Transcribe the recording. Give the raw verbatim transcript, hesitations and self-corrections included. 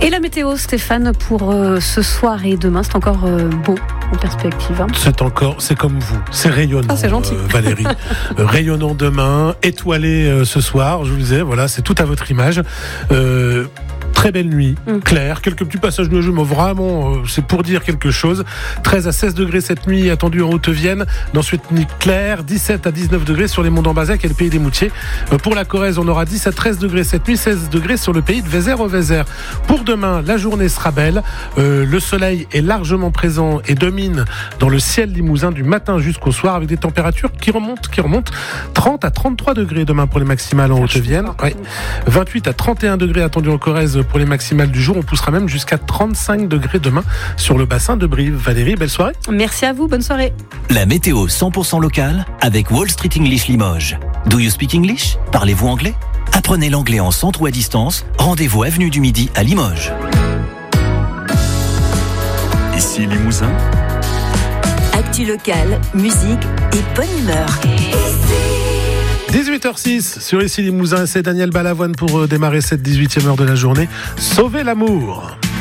Et la météo, Stéphane, pour euh, ce soir et demain, c'est encore euh, beau en perspective. Hein. C'est encore, c'est comme vous, c'est rayonnant. Ah, c'est gentil. Euh, Valérie. euh, rayonnant demain, étoilé euh, ce soir, je vous disais, voilà, c'est tout à votre image. Euh, Très belle nuit, mmh. claire, quelques petits passages nuageux, mais vraiment, euh, c'est pour dire quelque chose. treize à seize degrés cette nuit attendue en Haute-Vienne. Ensuite, nuit claire, dix-sept à dix-neuf degrés sur les monts d'Ambazac et le pays des Moutiers. Euh, pour la Corrèze, on aura dix à treize degrés cette nuit, seize degrés sur le pays de Vézère-au-Vézère. Pour demain, la journée sera belle. Euh, le soleil est largement présent et domine dans le ciel limousin du matin jusqu'au soir avec des températures qui remontent, qui remontent. trente à trente-trois degrés demain pour les maximales en Haute-Vienne. Oui. vingt-huit à trente et un degrés attendus en Corrèze pour les maximales du jour. On poussera même jusqu'à trente-cinq degrés demain sur le bassin de Brive. Valérie, belle soirée. Merci à vous, bonne soirée. La météo cent pour cent locale avec Wall Street English Limoges. Do you speak English? Parlez-vous anglais? Apprenez l'anglais en centre ou à distance. Rendez-vous avenue du Midi à Limoges. Ici Limousin. Actu locale, musique et bonne humeur. dix-huit heures six sur Ici Limousin, c'est Daniel Balavoine pour démarrer cette dix-huitième heure de la journée. Sauvez l'amour.